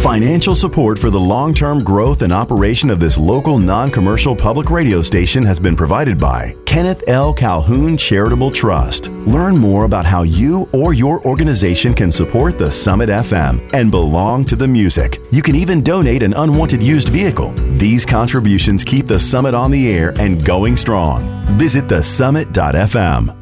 Financial support for the long-term growth and operation of this local non-commercial public radio station has been provided by Kenneth L. Calhoun Charitable Trust. Learn more about how you or your organization can support the Summit FM and belong to the music. You can even donate an unwanted used vehicle. These contributions keep the Summit on the air and going strong. Visit thesummit.fm.